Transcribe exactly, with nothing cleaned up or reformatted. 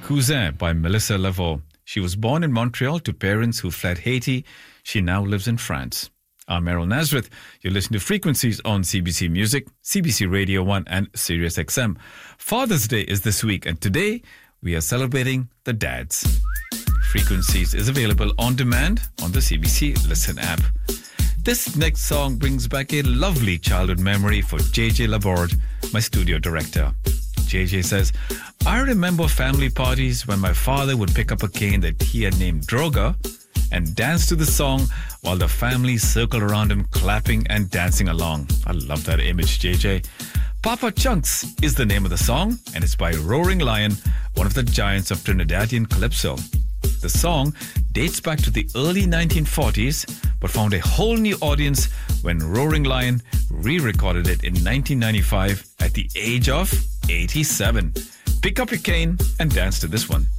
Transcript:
Cousin by Melissa Laveau. She was born in Montreal to parents who fled Haiti. She now lives in France. I'm Errol Nazareth. You're listening to Frequencies on C B C Music, C B C Radio one and Sirius X M. Father's Day is this week, and today we are celebrating the dads. Frequencies is available on demand on the C B C Listen app. This next song brings back a lovely childhood memory for J J Laborde, my studio director. J J says, I remember family parties when my father would pick up a cane that he had named Droga and dance to the song while the family circled around him, clapping and dancing along. I love that image, J J. Papa Chunks is the name of the song, and it's by Roaring Lion, one of the giants of Trinidadian calypso. The song dates back to the early nineteen forties, but found a whole new audience when Roaring Lion re-recorded it in nineteen ninety-five at the age of eighty-seven. Pick up your cane and dance to this one.